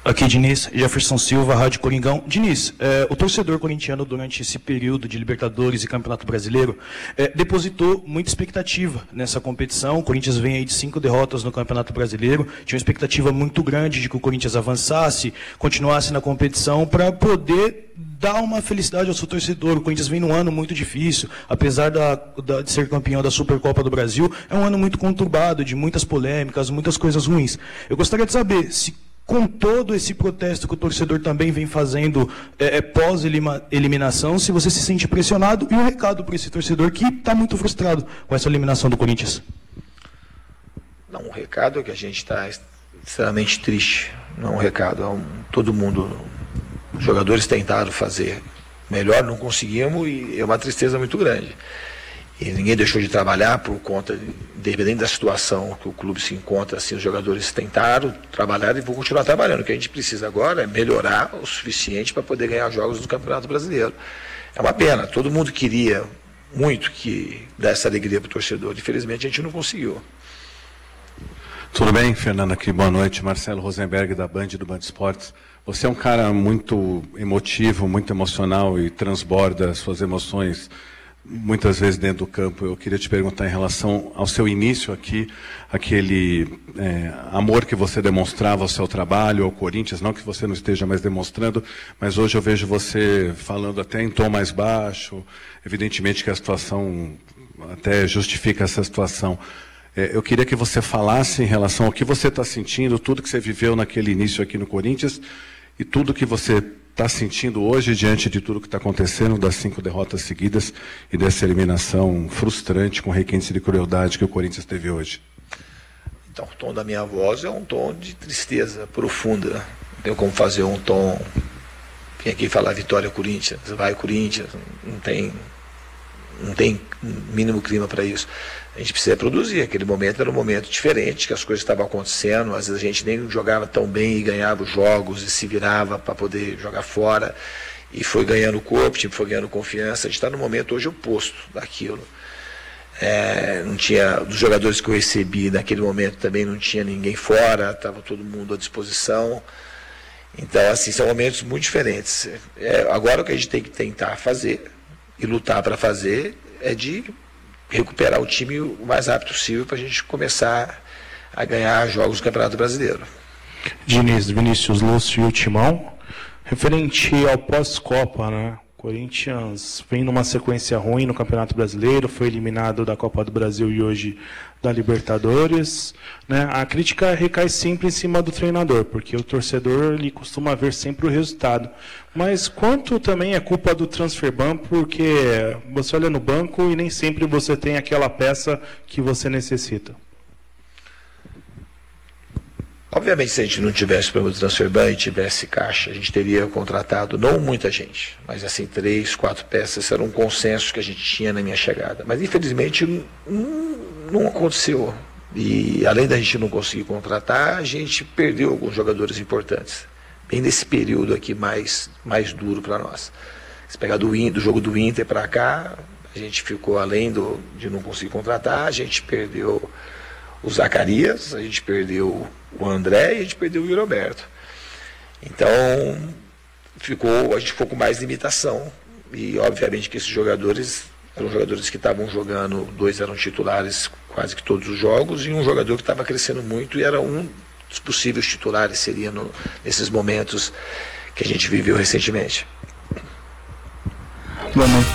Aqui, Diniz, Jefferson Silva, Rádio Coringão. Diniz, o torcedor corintiano, durante esse período de Libertadores e Campeonato Brasileiro, depositou muita expectativa nessa competição. O Corinthians vem aí de 5 derrotas no Campeonato Brasileiro. Tinha uma expectativa muito grande de que o Corinthians avançasse, continuasse na competição para poder dar uma felicidade ao seu torcedor. O Corinthians vem num ano muito difícil, apesar de ser campeão da Supercopa do Brasil, é um ano muito conturbado, de muitas polêmicas, muitas coisas ruins. Eu gostaria de saber se, com todo esse protesto que o torcedor também vem fazendo pós-eliminação, se você se sente pressionado, e um recado para esse torcedor que está muito frustrado com essa eliminação do Corinthians. Não, um recado é que a gente está extremamente triste. Não um recado, todo mundo, os jogadores tentaram fazer melhor, não conseguimos, e é uma tristeza muito grande. E ninguém deixou de trabalhar por conta, independente da situação que o clube se encontra, assim, os jogadores tentaram trabalhar e vão continuar trabalhando. O que a gente precisa agora é melhorar o suficiente para poder ganhar jogos no Campeonato Brasileiro. É uma pena, todo mundo queria muito que desse alegria para o torcedor, infelizmente a gente não conseguiu. Tudo bem, Fernando, aqui, boa noite. Marcelo Rosenberg, da Band, do Band Esportes. Você é um cara muito emotivo, muito emocional e transborda suas emoções muitas vezes dentro do campo. Eu queria te perguntar em relação ao seu início aqui, aquele amor que você demonstrava ao seu trabalho, ao Corinthians, não que você não esteja mais demonstrando, mas hoje eu vejo você falando até em tom mais baixo, evidentemente que a situação até justifica essa situação. Eu queria que você falasse em relação ao que você está sentindo, tudo que você viveu naquele início aqui no Corinthians e tudo que você está sentindo hoje diante de tudo que está acontecendo, das 5 derrotas seguidas e dessa eliminação frustrante com requintes de crueldade que o Corinthians teve hoje. Então, o tom da minha voz é um tom de tristeza profunda. Não tenho como fazer um tom, vem aqui falar vitória Corinthians, vai Corinthians, não tem mínimo clima para isso. A gente precisa produzir. Aquele momento era um momento diferente, que as coisas estavam acontecendo, às vezes a gente nem jogava tão bem e ganhava os jogos e se virava para poder jogar fora, e foi ganhando corpo, tipo, foi ganhando confiança. A gente está no momento hoje oposto daquilo. Não tinha, dos jogadores que eu recebi naquele momento também não tinha ninguém fora, estava todo mundo à disposição. Então, assim, são momentos muito diferentes. Agora o que a gente tem que tentar fazer e lutar para fazer é de recuperar o time o mais rápido possível para a gente começar a ganhar jogos do Campeonato Brasileiro. Diniz, Vinícius Lúcio e o Timão, referente ao pós-Copa, né? O Corinthians vem numa sequência ruim no Campeonato Brasileiro, foi eliminado da Copa do Brasil e hoje da Libertadores, né? A crítica recai sempre em cima do treinador, porque o torcedor ele costuma ver sempre o resultado. Mas quanto também é culpa do Transferban, porque você olha no banco e nem sempre você tem aquela peça que você necessita. Obviamente, se a gente não tivesse problema do Transferban e tivesse caixa, a gente teria contratado, não muita gente, mas assim, 3, 4 peças, era um consenso que a gente tinha na minha chegada. Mas, infelizmente, não aconteceu. E, além da gente não conseguir contratar, a gente perdeu alguns jogadores importantes. Bem nesse período aqui mais duro para nós. Se pegar do jogo do Inter para cá, a gente ficou, além de não conseguir contratar, a gente perdeu o Zacarias, a gente perdeu o André e a gente perdeu o Roberto. Então, a gente ficou com mais limitação. E, obviamente, que esses jogadores eram jogadores que estavam jogando, 2 eram titulares quase que todos os jogos, e um jogador que estava crescendo muito e era um dos possíveis titulares, seria nesses momentos que a gente viveu recentemente. Boa noite.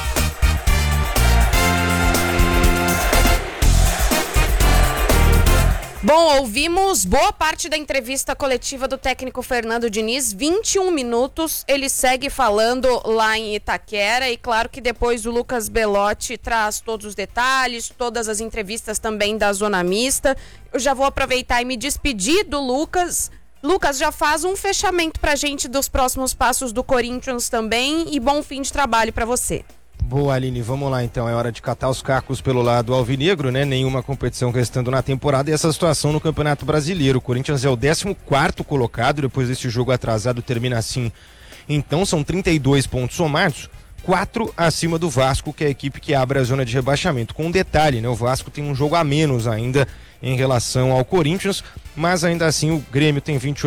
Bom, ouvimos boa parte da entrevista coletiva do técnico Fernando Diniz, 21 minutos, ele segue falando lá em Itaquera, e claro que depois o Lucas Belotti traz todos os detalhes, todas as entrevistas também da Zona Mista. Eu já vou aproveitar e me despedir do Lucas. Lucas, já faz um fechamento pra gente dos próximos passos do Corinthians também, e bom fim de trabalho pra você. Boa, Aline, vamos lá então, é hora de catar os cacos pelo lado alvinegro, né? Nenhuma competição restando na temporada, e essa situação no Campeonato Brasileiro. O Corinthians é o 14º colocado, depois desse jogo atrasado termina assim. Então são 32 pontos somados, 4 acima do Vasco, que é a equipe que abre a zona de rebaixamento. Com um detalhe, né? O Vasco tem um jogo a menos ainda em relação ao Corinthians, mas ainda assim o Grêmio tem 28